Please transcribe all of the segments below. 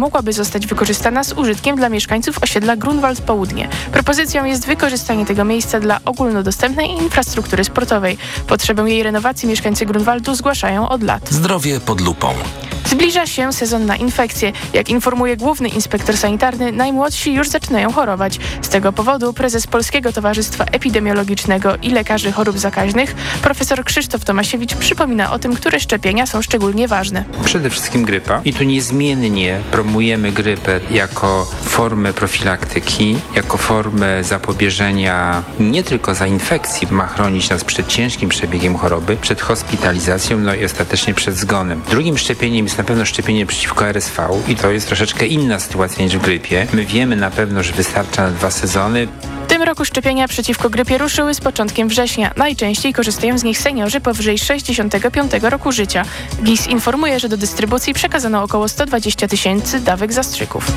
mogłaby zostać wykorzystana z użytkiem dla mieszkańców osiedla Grunwald Południe. Propozycją jest wykorzystanie tego miejsca dla ogólnodostępnej infrastruktury sportowej. Potrzebę jej renowacji mieszkańcy Grunwaldu zgłaszają od lat. Zdrowie pod lupą. Zbliża się sezon na infekcje. Jak informuje główny inspektor sanitarny, najmłodsi już zaczynają chorować. Z tego powodu prezes Polskiego Towarzystwa Epidemiologicznego i Lekarzy Chorób Zakaźnych, profesor Krzysztof Tomasiewicz, przypomina o tym, które szczepienia są szczególnie ważne. Przede wszystkim grypa i tu niezmiennie promujemy grypę jako formę profilaktyki, jako formę zapobieżenia nie tylko zainfekcji, ma chronić nas przed ciężkim przebiegiem choroby, przed hospitalizacją, no i ostatecznie przed zgonem. Drugim szczepieniem jest na pewno szczepienie przeciwko RSV i to jest troszeczkę inna sytuacja niż w grypie. My wiemy na pewno, że wystarcza na 2 sezony. W tym roku szczepienia przeciwko grypie ruszyły z początkiem września. Najczęściej korzystają z nich seniorzy powyżej 65 roku życia. GIS informuje, że do dystrybucji przekazano około 120 000 dawek zastrzyków.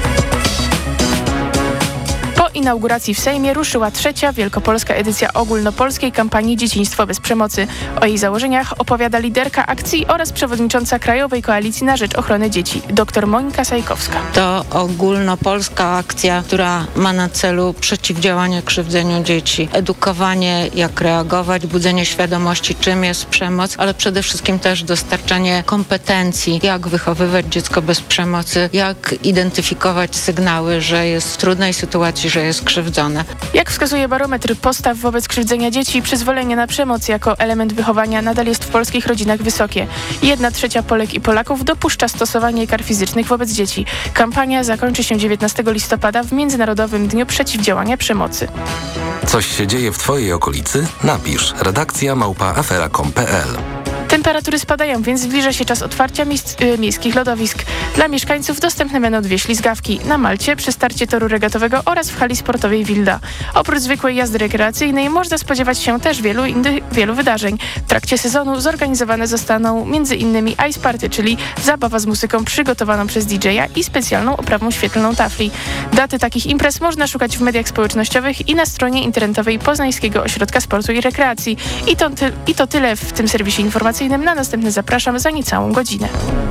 Po inauguracji w Sejmie ruszyła 3. wielkopolska edycja ogólnopolskiej kampanii Dzieciństwo bez przemocy. O jej założeniach opowiada liderka akcji oraz przewodnicząca Krajowej Koalicji na Rzecz Ochrony Dzieci, dr Monika Sajkowska. To ogólnopolska akcja, która ma na celu przeciwdziałanie krzywdzeniu dzieci, edukowanie, jak reagować, budzenie świadomości, czym jest przemoc, ale przede wszystkim też dostarczanie kompetencji, jak wychowywać dziecko bez przemocy, jak identyfikować sygnały, że jest w trudnej sytuacji, że jest krzywdzone. Jak wskazuje barometr postaw wobec krzywdzenia dzieci, przyzwolenie na przemoc jako element wychowania nadal jest w polskich rodzinach wysokie. 1/3 Polek i Polaków dopuszcza stosowanie kar fizycznych wobec dzieci. Kampania zakończy się 19 listopada w Międzynarodowym Dniu Przeciwdziałania Przemocy. Coś się dzieje w Twojej okolicy? Napisz redakcja@afera.com.pl. Temperatury spadają, więc zbliża się czas otwarcia miejskich lodowisk. Dla mieszkańców dostępne będą 2 ślizgawki. Na Malcie, przy starcie toru regatowego oraz w hali sportowej Wilda. Oprócz zwykłej jazdy rekreacyjnej można spodziewać się też wielu wydarzeń. W trakcie sezonu zorganizowane zostaną m.in. Ice Party, czyli zabawa z muzyką przygotowaną przez DJ-a i specjalną oprawą świetlną tafli. Daty takich imprez można szukać w mediach społecznościowych i na stronie internetowej Poznańskiego Ośrodka Sportu i Rekreacji. I to tyle w tym serwisie informacyjnym. Na następny zapraszam za niecałą godzinę.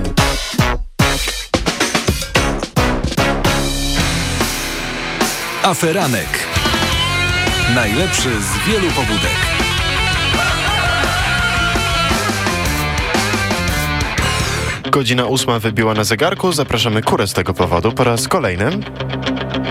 Aferanek. Najlepszy z wielu pobudek. Godzina 8 wybiła na zegarku. Zapraszamy Kurę z tego powodu po raz kolejny.